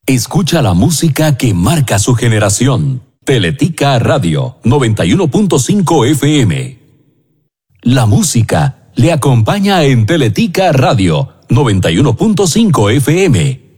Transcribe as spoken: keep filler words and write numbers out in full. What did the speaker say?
Escucha la música que marca su generación. Teletica Radio noventa y uno punto cinco F M. La música le acompaña en Teletica Radio noventa y uno punto cinco F M.